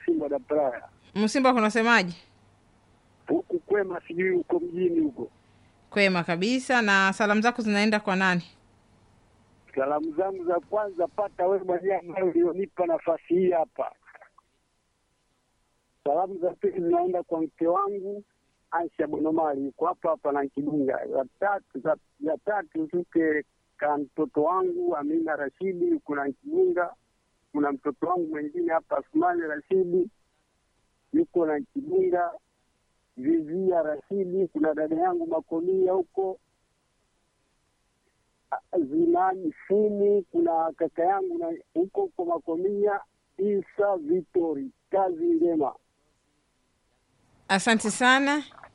Msimba da Praia. Msimba kunasemaje? Huku kwema, sijui huko mjini huko. Kwema kabisa. Na salamu zako zinaenda kwa nani? Salamu zangu za kwanza pata wewe mwenyewe ambaye ulionipa nafasi hii hapa. Salamu za pili zinaenda kwa mke wangu Aisha Bonomali, yuko hapa hapa na Kibunga. Ya tatu tuke ka mtoto wangu Amina Rashidi, yuko na Kibunga. Kuna mtoto wangu mwingine hapa Asmani Rashidi, yuko na Kibunga. Vizia Rashidi, kuna dada yangu Makomia huko Zinani Fumi, kuna kaka yangu na huko kwa Makomia Isa Vitori. Kazi njema. Asante sana.